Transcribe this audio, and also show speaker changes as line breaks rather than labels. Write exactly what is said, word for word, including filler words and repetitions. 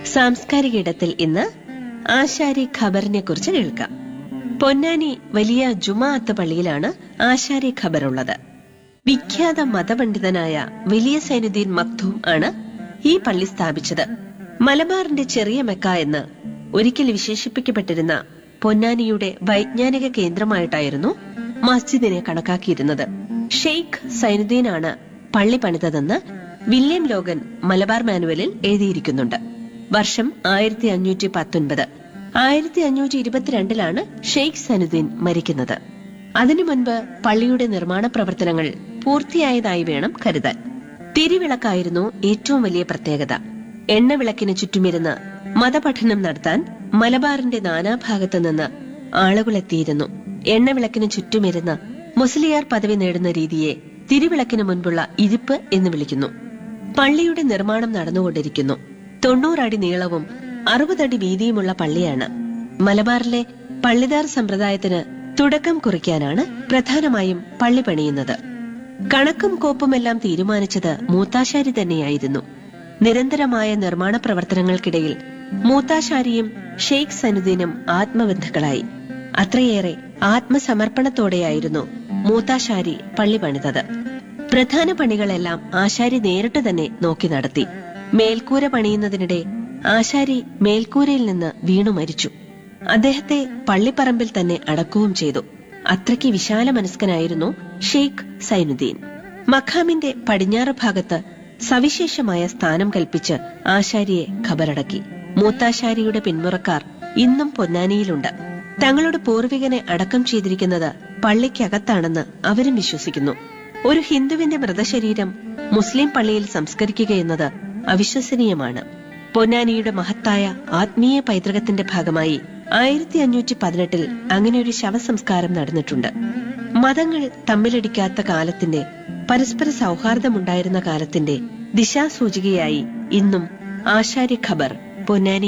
സാംസ്കാരിക ഇടത്തിൽ ഇന്ന് ആശാരി ഖബറിനെ കുറിച്ച് കേൾക്കാം. പൊന്നാനി വലിയ ജുമാഅത്ത് പള്ളിയിലാണ് ആശാരി ഖബർ ഉള്ളത്. വിഖ്യാത മതപണ്ഡിതനായ വലിയ സൈനുദ്ദീൻ മക്തൂം ആണ് ഈ പള്ളി സ്ഥാപിച്ചത്. മലബാറിന്റെ ചെറിയ മെക്ക എന്ന് ഒരിക്കൽ വിശേഷിപ്പിക്കപ്പെട്ടിരുന്ന പൊന്നാനിയുടെ വൈജ്ഞാനിക കേന്ദ്രമായിട്ടായിരുന്നു മസ്ജിദിനെ കണക്കാക്കിയിരുന്നത്. ഷെയ്ഖ് സൈനുദ്ദീനാണ് പള്ളി പണിതതെന്ന് വില്യം ലോഗൻ മലബാർ മാനുവലിൽ എഴുതിയിരിക്കുന്നുണ്ട്. വർഷം ആയിരത്തി അഞ്ഞൂറ്റി പത്തൊൻപത്. ആയിരത്തി അഞ്ഞൂറ്റി ഇരുപത്തിരണ്ടിലാണ് ഷെയ്ഖ് സൈനുദ്ദീൻ മരിക്കുന്നത്. അതിനു മുൻപ് പള്ളിയുടെ നിർമ്മാണ പ്രവർത്തനങ്ങൾ പൂർത്തിയായതായി വേണം കരുതാൻ. തിരിവിളക്കായിരുന്നു ഏറ്റവും വലിയ പ്രത്യേകത. എണ്ണവിളക്കിന് ചുറ്റുമിരുന്ന് മതപഠനം നടത്താൻ മലബാറിന്റെ നാനാഭാഗത്തു നിന്ന് ആളുകളെത്തിയിരുന്നു. എണ്ണവിളക്കിന് ചുറ്റുമിരുന്ന് മുസ്ലിയാർ പദവി നേടുന്ന രീതിയെ തിരിവിളക്കിന് മുൻപുള്ള ഇരിപ്പ് എന്ന് വിളിക്കുന്നു. പള്ളിയുടെ നിർമ്മാണം നടന്നുകൊണ്ടിരിക്കുന്നു. തൊണ്ണൂറടി നീളവും അറുപതടി വീതിയുമുള്ള പള്ളിയാണ്. മലബാറിലെ പള്ളിദാർ സമ്പ്രദായത്തിന് തുടക്കം കുറിക്കാനാണ് പ്രധാനമായും പള്ളി പണിയുന്നത്. കണക്കും കോപ്പുമെല്ലാം തീരുമാനിച്ചത് മൂത്താശാരി തന്നെയായിരുന്നു. നിരന്തരമായ നിർമ്മാണ പ്രവർത്തനങ്ങൾക്കിടയിൽ മൂത്താശാരിയും ഷെയ്ഖ് സൈനുദ്ദീനും ആത്മബന്ധുക്കളായി. അത്രയേറെ ആത്മസമർപ്പണത്തോടെയായിരുന്നു മൂത്താശാരി പള്ളി പണിതത്. പ്രധാന പണികളെല്ലാം ആശാരി നേരിട്ട് തന്നെ നോക്കി നടത്തി. മേൽക്കൂര പണിയുന്നതിനിടെ ആശാരി മേൽക്കൂരയിൽ നിന്ന് വീണു മരിച്ചു. അദ്ദേഹത്തെ പള്ളിപ്പറമ്പിൽ തന്നെ അടക്കുകയും ചെയ്തു. അത്രയ്ക്ക് വിശാല മനസ്കനായിരുന്നു ഷെയ്ഖ് സൈനുദ്ദീൻ. മഖാമിന്റെ പടിഞ്ഞാറ് ഭാഗത്ത് സവിശേഷമായ സ്ഥാനം കൽപ്പിച്ച് ആശാരിയെ ഖബറടക്കി. മൂത്താശാരിയുടെ പിന്മുറക്കാർ ഇന്നും പൊന്നാനിയിലുണ്ട്. തങ്ങളുടെ പൂർവികനെ അടക്കം ചെയ്തിരിക്കുന്നത് പള്ളിക്കകത്താണെന്ന് അവരും വിശ്വസിക്കുന്നു. ഒരു ഹിന്ദുവിന്റെ മൃതശരീരം മുസ്ലിം പള്ളിയിൽ സംസ്കരിക്കുകയെന്നത് അവിശ്വസനീയമാണ്. പൊന്നാനിയുടെ മഹത്തായ ആത്മീയ പൈതൃകത്തിന്റെ ഭാഗമായി ആയിരത്തി അഞ്ഞൂറ്റി പതിനെട്ടിൽ അങ്ങനെയൊരു ശവസംസ്കാരം നടന്നിട്ടുണ്ട്. മതങ്ങൾ തമ്മിലടിക്കാത്ത കാലത്തിന്റെ, പരസ്പര സൗഹാർദ്ദമുണ്ടായിരുന്ന കാലത്തിന്റെ ദിശാസൂചികയായി ഇന്നും ആശാരി ഖബർ പൊന്നാനി